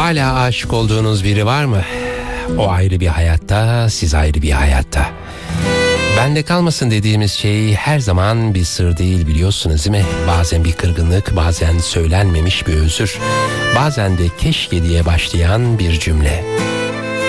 Hala aşık olduğunuz biri var mı? O ayrı bir hayatta, siz ayrı bir hayatta. Bende kalmasın dediğimiz şey her zaman bir sır değil, biliyorsunuz değil mi? Bazen bir kırgınlık, bazen söylenmemiş bir özür, bazen de keşke diye başlayan bir cümle.